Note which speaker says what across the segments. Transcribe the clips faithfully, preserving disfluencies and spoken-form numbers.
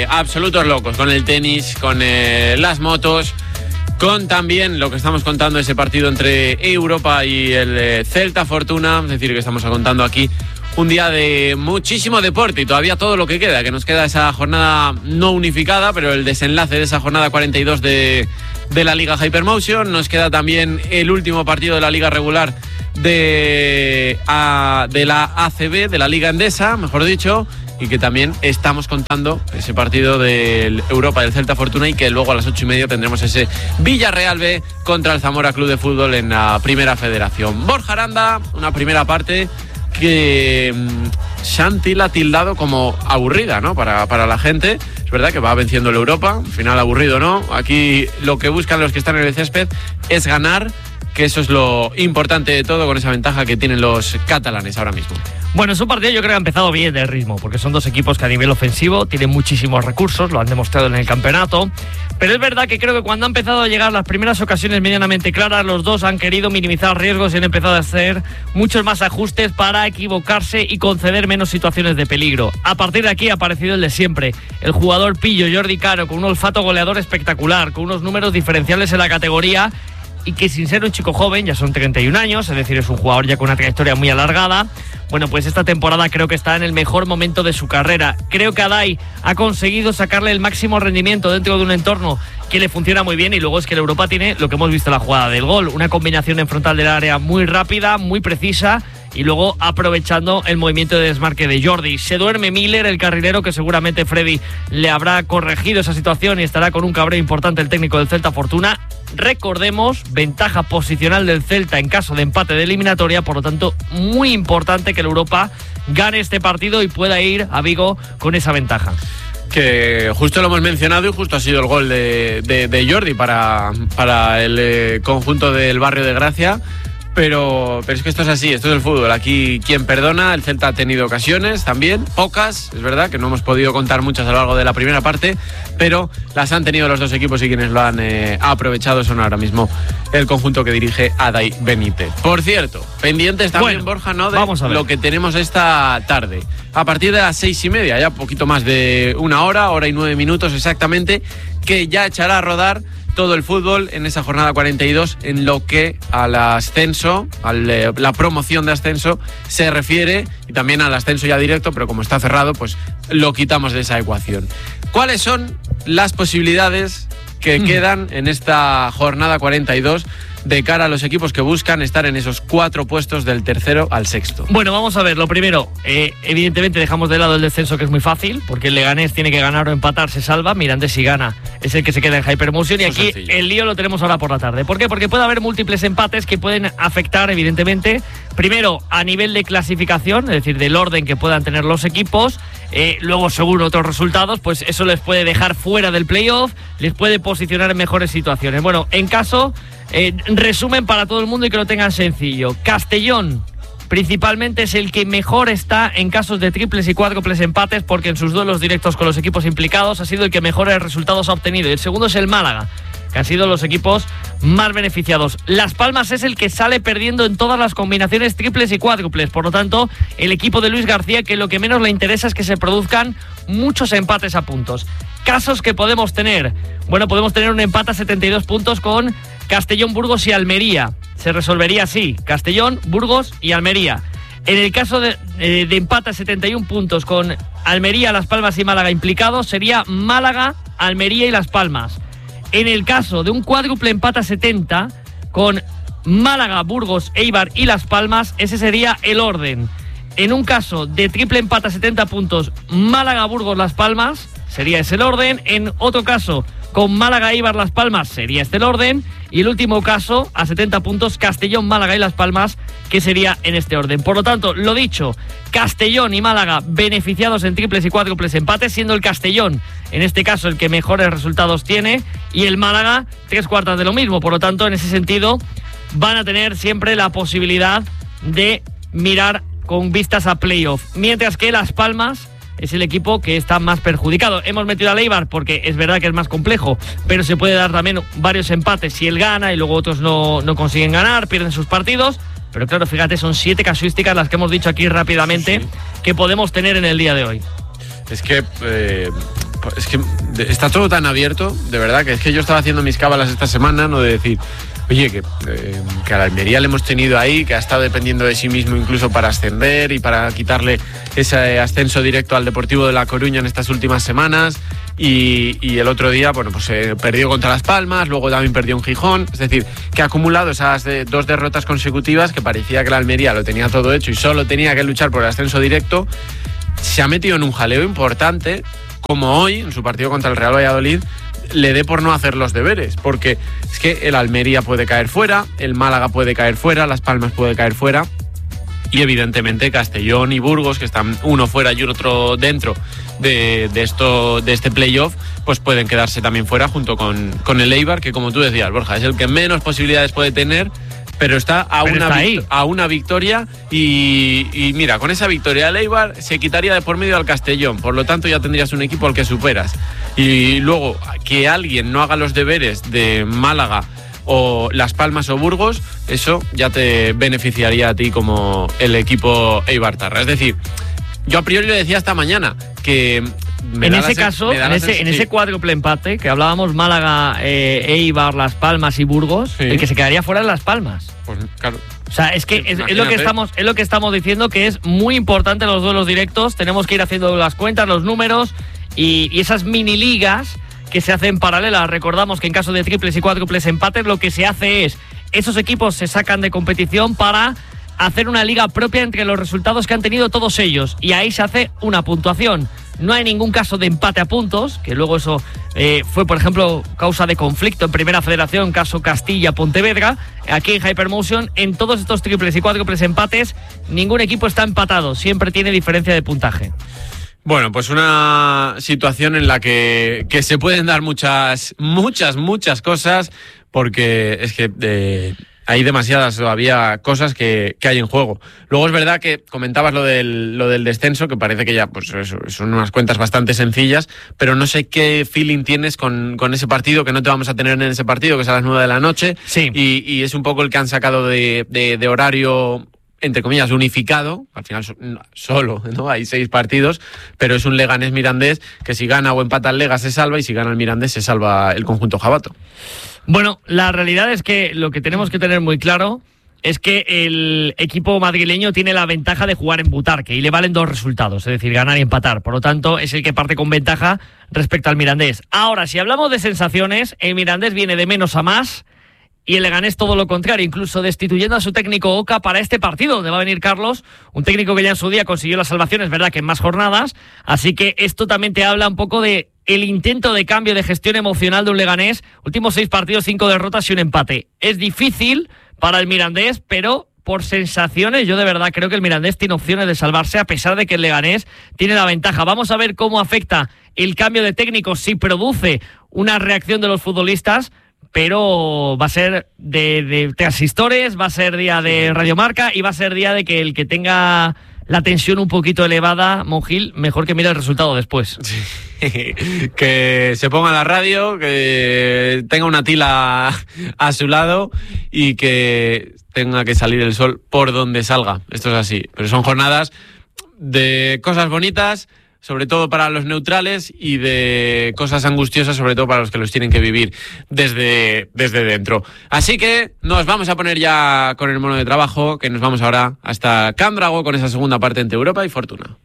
Speaker 1: absolutos locos con el tenis, con eh, las motos, con también lo que estamos contando, ese partido entre Europa y el eh, Celta Fortuna. Es decir, que estamos contando aquí un día de muchísimo deporte y todavía todo lo que queda, que nos queda esa jornada no unificada, pero el desenlace de esa jornada cuarenta y dos de, de la Liga Hypermotion. Nos queda también el último partido de la Liga regular de, a, de la A C B, de la Liga Endesa, mejor dicho, y que también estamos contando ese partido del Europa del Celta Fortuna, y que luego a las ocho y media tendremos ese Villarreal B contra el Zamora Club de Fútbol en la Primera Federación. Borja Aranda, una primera parte que Santi la ha tildado como aburrida, ¿no? Para, para la gente. Es verdad que va venciendo el Europa, al final aburrido, ¿no? Aquí lo que buscan los que están en el césped es ganar, que eso es lo importante de todo, con esa ventaja que tienen los catalanes ahora mismo.
Speaker 2: Bueno, es un partido yo creo que ha empezado bien de ritmo, porque son dos equipos que a nivel ofensivo tienen muchísimos recursos, lo han demostrado en el campeonato, pero es verdad que creo que cuando han empezado a llegar las primeras ocasiones medianamente claras, los dos han querido minimizar riesgos y han empezado a hacer muchos más ajustes para equivocarse y conceder menos situaciones de peligro. A partir de aquí ha aparecido el de siempre, el jugador pillo Jordi Caro, con un olfato goleador espectacular, con unos números diferenciales en la categoría, y que sin ser un chico joven, ya son treinta y un años, es decir, es un jugador ya con una trayectoria muy alargada. Bueno, pues esta temporada creo que está en el mejor momento de su carrera. Creo que Adai ha conseguido sacarle el máximo rendimiento dentro de un entorno que le funciona muy bien, y luego es que el Europa tiene lo que hemos visto en la jugada del gol, una combinación en frontal del área muy rápida, muy precisa, y luego aprovechando el movimiento de desmarque de Jordi. Se duerme Miller, el carrilero, que seguramente Freddy le habrá corregido esa situación y estará con un cabreo importante el técnico del Celta Fortuna. Recordemos, ventaja posicional del Celta en caso de empate de eliminatoria, por lo tanto muy importante que el Europa gane este partido y pueda ir a Vigo con esa ventaja.
Speaker 1: Que justo lo hemos mencionado y justo ha sido el gol de, de, de Jordi para, para el eh, conjunto del Barrio de Gracia. Pero, pero es que esto es así, esto es el fútbol. Aquí quien perdona, el Celta ha tenido ocasiones también, pocas, es verdad que no hemos podido contar muchas a lo largo de la primera parte, pero las han tenido los dos equipos, y quienes lo han eh, aprovechado son ahora mismo el conjunto que dirige Adai Benítez. Por cierto, pendientes también, bueno, Borja, ¿no? De vamos a ver lo que tenemos esta tarde. A partir de las seis y media, ya poquito más de una hora, hora y nueve minutos exactamente, que ya echará a rodar todo el fútbol en esa jornada cuarenta y dos en lo que al ascenso, a la promoción de ascenso se refiere, y también al ascenso ya directo, pero como está cerrado, pues lo quitamos de esa ecuación. ¿Cuáles son las posibilidades que mm. quedan en esta jornada cuarenta y dos de cara a los equipos que buscan estar en esos cuatro puestos del tercero al sexto? Bueno, vamos a ver, lo primero, eh, evidentemente dejamos de lado el descenso, que es muy fácil, porque el Leganés tiene que ganar o empatar, se salva. Mirandés, si gana, es el que se queda en Hypermotion, y aquí sencillo. El lío lo tenemos ahora por la tarde. ¿Por qué? Porque puede haber múltiples empates que pueden afectar, evidentemente, primero a nivel de clasificación, es decir, del orden que puedan tener los equipos, eh, luego según otros resultados, pues eso les puede dejar fuera del playoff, les puede posicionar en mejores situaciones. Bueno, en caso... Eh, resumen para todo el mundo y que lo tengan sencillo. Castellón principalmente es el que mejor está en casos de triples y cuádruples empates, porque en sus duelos directos con los equipos implicados ha sido el que mejores resultados ha obtenido. Y el segundo es el Málaga, que han sido los equipos más beneficiados. Las Palmas es el que sale perdiendo en todas las combinaciones triples y cuádruples. Por lo tanto, el equipo de Luis García, que lo que menos le interesa es que se produzcan muchos empates a puntos. Casos que podemos tener. Bueno, podemos tener un empate a setenta y dos puntos con Castellón, Burgos y Almería. Se resolvería así: Castellón, Burgos y Almería. En el caso de, eh, de empate a setenta y un puntos con Almería, Las Palmas y Málaga implicados, sería Málaga, Almería y Las Palmas. En el caso de un cuádruple empate a setenta con Málaga, Burgos, Eibar y Las Palmas, ese sería el orden. En un caso de triple empate a setenta puntos, Málaga, Burgos, Las Palmas, sería ese el orden. En otro caso, con Málaga, Eibar, Las Palmas, sería este el orden. Y el último caso, a setenta puntos, Castellón, Málaga y Las Palmas, que sería en este orden. Por lo tanto, lo dicho, Castellón y Málaga beneficiados en triples y cuádruples empates, siendo el Castellón, en este caso, el que mejores resultados tiene, y el Málaga, tres cuartas de lo mismo. Por lo tanto, en ese sentido, van a tener siempre la posibilidad de mirar con vistas a playoff. Mientras que Las Palmas es el equipo que está más perjudicado. Hemos metido a Eibar porque es verdad que es más complejo, pero se puede dar también varios empates si él gana y luego otros no, no consiguen ganar, pierden sus partidos. Pero claro, fíjate, son siete casuísticas las que hemos dicho aquí rápidamente, sí, sí, que podemos tener en el día de hoy. Es que, eh, es que está todo tan abierto, de verdad, que es que yo estaba haciendo mis cábalas esta semana, no de decir, oye, que, eh, que a la Almería le hemos tenido ahí, que ha estado dependiendo de sí mismo incluso para ascender y para quitarle ese ascenso directo al Deportivo de La Coruña en estas últimas semanas. Y, y el otro día, bueno, pues eh, perdió contra Las Palmas, luego también perdió en Gijón. Es decir, que ha acumulado esas de, dos derrotas consecutivas que parecía que la Almería lo tenía todo hecho y solo tenía que luchar por el ascenso directo. Se ha metido en un jaleo importante, como hoy, en su partido contra el Real Valladolid, le dé por no hacer los deberes, porque es que el Almería puede caer fuera, el Málaga puede caer fuera, Las Palmas puede caer fuera, y evidentemente Castellón y Burgos, que están uno fuera y otro dentro de, de, esto, de este playoff, pues pueden quedarse también fuera junto con, con el Eibar, que como tú decías, Borja, es el que menos posibilidades puede tener, pero está a, pero una, está a una victoria y, y mira, con esa victoria el Eibar se quitaría de por medio al Castellón, por lo tanto ya tendrías un equipo al que superas. Y luego que alguien no haga los deberes de Málaga o Las Palmas o Burgos, eso ya te beneficiaría a ti como el equipo eibartarra. Es decir, yo a priori le decía esta mañana que
Speaker 2: en ese caso, en ese, en ese cuádruple empate que hablábamos, Málaga, eh, Eibar, Las Palmas y Burgos, sí, el que se quedaría fuera es Las Palmas.
Speaker 1: Pues claro.
Speaker 2: O sea, es que es, es lo que estamos, es lo que estamos diciendo, que es muy importante los duelos directos. Tenemos que ir haciendo las cuentas, los números y, y esas mini ligas que se hacen paralelas. Recordamos que en caso de triples y cuádruples empates, lo que se hace es esos equipos se sacan de competición para hacer una liga propia entre los resultados que han tenido todos ellos, y ahí se hace una puntuación. No hay ningún caso de empate a puntos, que luego eso eh, fue, por ejemplo, causa de conflicto en Primera Federación, caso Castilla-Pontevedra. Aquí en Hypermotion, en todos estos triples y cuádruples empates, ningún equipo está empatado, siempre tiene diferencia de puntaje.
Speaker 1: Bueno, pues una situación en la que, que se pueden dar muchas, muchas, muchas cosas, porque es que eh, hay demasiadas todavía cosas que, que hay en juego. Luego es verdad que comentabas lo del, lo del descenso, que parece que ya pues eso, son unas cuentas bastante sencillas, pero no sé qué feeling tienes con, con ese partido, que no te vamos a tener en ese partido, que es a las nueve de la noche,
Speaker 2: sí.
Speaker 1: y, y es un poco el que han sacado de, de, de horario, entre comillas, unificado. Al final solo, ¿no? Hay seis partidos, pero es un Leganés-Mirandés que si gana o empata el Lega se salva, y si gana el Mirandés se salva el conjunto jabato.
Speaker 2: Bueno, la realidad es que lo que tenemos que tener muy claro es que el equipo madrileño tiene la ventaja de jugar en Butarque y le valen dos resultados, es decir, ganar y empatar. Por lo tanto, es el que parte con ventaja respecto al Mirandés. Ahora, si hablamos de sensaciones, el Mirandés viene de menos a más y el Leganés todo lo contrario, incluso destituyendo a su técnico Oca para este partido, donde va a venir Carlos, un técnico que ya en su día consiguió la salvación, es verdad que en más jornadas, así que esto también te habla un poco de el intento de cambio de gestión emocional de un Leganés. Últimos seis partidos, cinco derrotas y un empate. Es difícil para el Mirandés, pero por sensaciones yo de verdad creo que el Mirandés tiene opciones de salvarse, a pesar de que el Leganés tiene la ventaja. Vamos a ver cómo afecta el cambio de técnico, si produce una reacción de los futbolistas, pero va a ser de, de transistores, va a ser día de radiomarca y va a ser día de que el que tenga la tensión un poquito elevada, Monjil, mejor que mire el resultado después.
Speaker 1: Sí. Que se ponga la radio, que tenga una tila a su lado y que tenga que salir el sol por donde salga. Esto es así, pero son jornadas de cosas bonitas, sobre todo para los neutrales, y de cosas angustiosas, sobre todo para los que los tienen que vivir desde, desde dentro. Así que nos vamos a poner ya con el mono de trabajo, que nos vamos ahora hasta Cándrago con esa segunda parte entre Europa y Fortuna.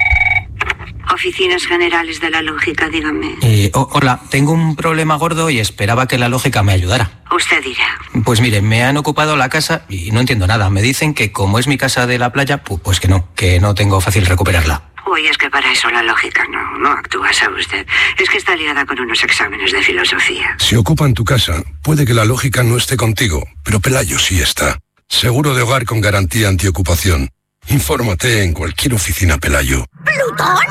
Speaker 3: Oficinas Generales de la Lógica, dígame.
Speaker 4: Eh, oh, hola, tengo un problema gordo y esperaba que la lógica me ayudara.
Speaker 3: Usted dirá.
Speaker 4: Pues mire, me han ocupado la casa y no entiendo nada. Me dicen que como es mi casa de la playa, pues que no, que no tengo fácil recuperarla.
Speaker 3: Uy, es que para eso la lógica no, no actúa, ¿sabe usted? Es que está liada con unos exámenes de filosofía.
Speaker 5: Si ocupan tu casa, puede que la lógica no esté contigo, pero Pelayo sí está. Seguro de hogar con garantía antiocupación. Infórmate en cualquier oficina Pelayo.
Speaker 6: ¿Plutón?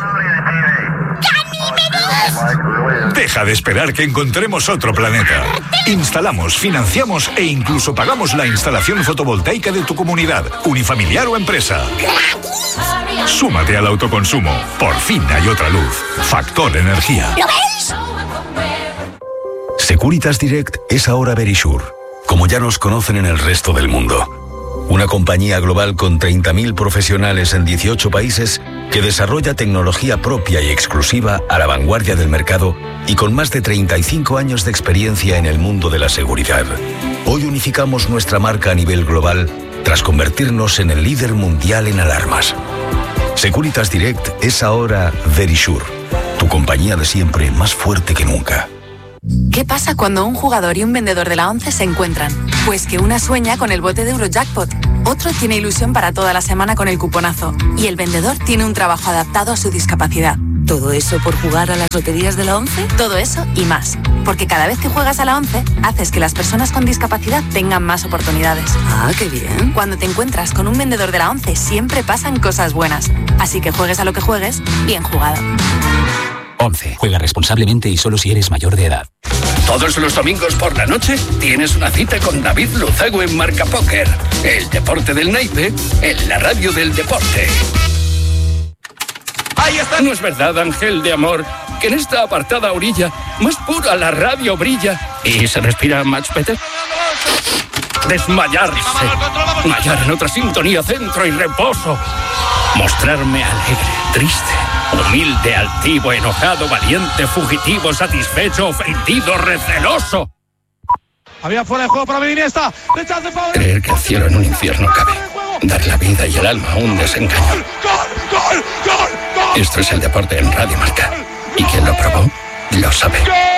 Speaker 6: ¡Ganímedes!
Speaker 7: Deja de esperar que encontremos otro planeta. Instalamos, financiamos e incluso pagamos la instalación fotovoltaica de tu comunidad, unifamiliar o empresa.
Speaker 6: ¡Gratis!
Speaker 7: Súmate al autoconsumo. Por fin hay otra luz. Factor Energía.
Speaker 6: ¿Lo veis?
Speaker 8: Securitas Direct es ahora Verisure, como ya nos conocen en el resto del mundo. Una compañía global con treinta mil profesionales en dieciocho países que desarrolla tecnología propia y exclusiva a la vanguardia del mercado y con más de treinta y cinco años de experiencia en el mundo de la seguridad. Hoy unificamos nuestra marca a nivel global tras convertirnos en el líder mundial en alarmas. Securitas Direct es ahora Verisure, tu compañía de siempre más fuerte que nunca.
Speaker 9: ¿Qué pasa cuando un jugador y un vendedor de la ONCE se encuentran? Pues que una sueña con el bote de Eurojackpot, otro tiene ilusión para toda la semana con el cuponazo y el vendedor tiene un trabajo adaptado a su discapacidad. ¿Todo eso por jugar a las loterías de la ONCE? Todo eso y más. Porque cada vez que juegas a la ONCE, haces que las personas con discapacidad tengan más oportunidades.
Speaker 6: Ah, qué bien.
Speaker 9: Cuando te encuentras con un vendedor de la ONCE, siempre pasan cosas buenas. Así que juegues a lo que juegues, bien jugado.
Speaker 10: ONCE. Juega responsablemente y solo si eres mayor de edad.
Speaker 11: Todos los domingos por la noche tienes una cita con David Luzago en Marca Póker. El deporte del naipe en la radio del deporte. Ahí está. ¿No es verdad, ángel de amor, que en esta apartada orilla más pura la radio brilla y se respira much better? Desmayarse. Hallar en otra sintonía, centro y reposo. Mostrarme alegre, triste, humilde, altivo, enojado, valiente, fugitivo, satisfecho, ofendido, receloso.
Speaker 12: Había fuera de juego para Iniesta.
Speaker 11: Creer que el cielo en un infierno cabe. Dar la vida y el alma a un desengaño.
Speaker 12: ¡Gol, gol, gol, gol!
Speaker 11: Esto es el deporte en Radio Marca. Y quien lo probó, lo sabe.